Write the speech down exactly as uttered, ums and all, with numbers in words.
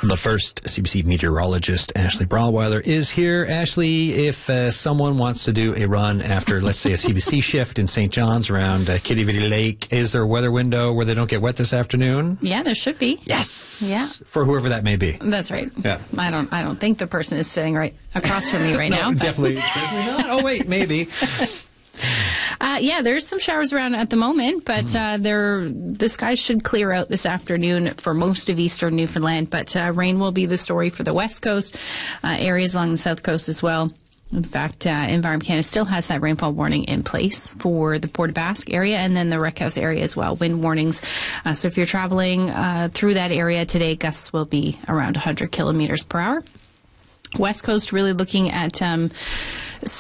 The first C B C meteorologist, Ashley Brawlweiler, is here. Ashley, if uh, someone wants to do a run after, let's say, a C B C shift in Saint John's around uh, Kitty Vitty Lake, is there a weather window where they don't get wet this afternoon? Yeah, there should be. Yes. Yeah. For whoever that may be. That's right. Yeah. I don't. I don't think the person is sitting right across from me right no, now. but- Definitely, definitely not. Oh wait, maybe. Uh, yeah, there's some showers around at the moment, but uh, they're, the skies should clear out this afternoon for most of eastern Newfoundland. But uh, rain will be the story for the west coast, uh, areas along the south coast as well. In fact, uh, Environment Canada still has that rainfall warning in place for the Port aux Basques area and then the Wreckhouse area as well. Wind warnings. Uh, so if you're traveling uh, through that area today, gusts will be around one hundred kilometers per hour. West Coast really looking at... Um,